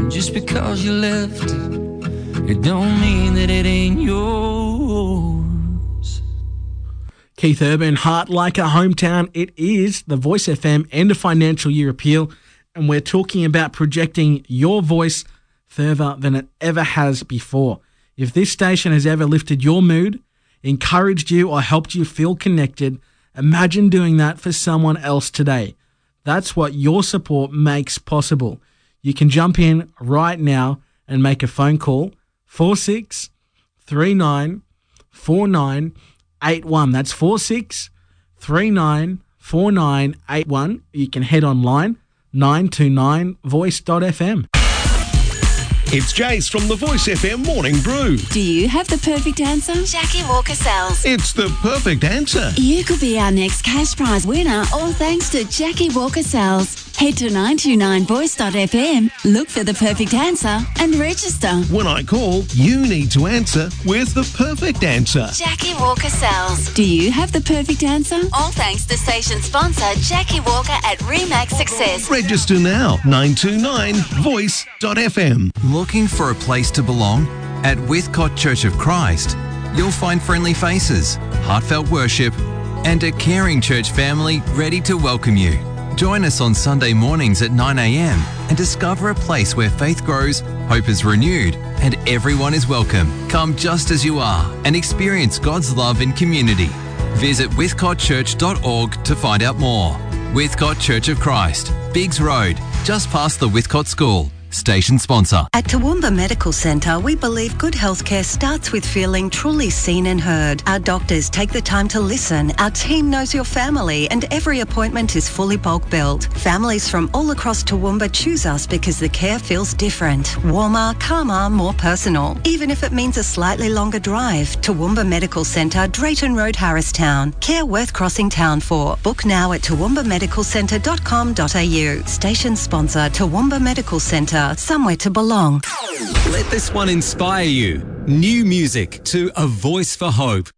Just because you left it don't mean that it ain't yours. Keith Urban, Heart Like a Hometown. It is the Voice FM end of financial year appeal, and we're talking about projecting your voice further than it ever has before. If this station has ever lifted your mood, encouraged you, or helped you feel connected, imagine doing that for someone else today. That's what your support makes possible. You can jump in right now and make a phone call, 4639 4981. That's 4639 4981. You can head online, 929voice.fm. It's Jace from the Voice FM Morning Brew. Do you have the perfect answer? Jackie Walker sells. It's the perfect answer. You could be our next cash prize winner, all thanks to Jackie Walker sells. Head to 929voice.fm, look for the perfect answer and register. When I call, you need to answer with the perfect answer. Jackie Walker sells. Do you have the perfect answer? All thanks to station sponsor Jackie Walker at Remax Success. Register now, 929voice.fm. Looking for a place to belong? At Withcott Church of Christ, you'll find friendly faces, heartfelt worship, and a caring church family ready to welcome you. Join us on Sunday mornings at 9 a.m. and discover a place where faith grows, hope is renewed, and everyone is welcome. Come just as you are and experience God's love in community. Visit withcottchurch.org to find out more. Withcott Church of Christ, Biggs Road, just past the Withcott School. Station sponsor. At Toowoomba Medical Centre, we believe good healthcare starts with feeling truly seen and heard. Our doctors take the time to listen. Our team knows your family, and every appointment is fully bulk billed. Families from all across Toowoomba choose us because the care feels different, warmer, calmer, more personal. Even if it means a slightly longer drive. Toowoomba Medical Centre, Drayton Road, Harristown. Care worth crossing town for. Book now at toowoombaMedicalCentre.com.au. Station sponsor, Toowoomba Medical Centre. Somewhere to belong. Let this one inspire you. New music to A Voice for Hope.